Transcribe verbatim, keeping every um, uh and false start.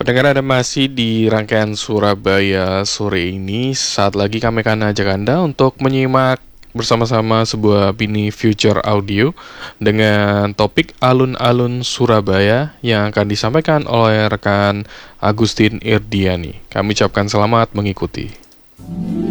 Pendengar, Anda masih di rangkaian Surabaya sore ini. Saat lagi kami akan ajak Anda untuk menyimak bersama-sama sebuah mini future audio dengan topik alun-alun Surabaya yang akan disampaikan oleh rekan Agustin Irdiani. Kami ucapkan selamat mengikuti.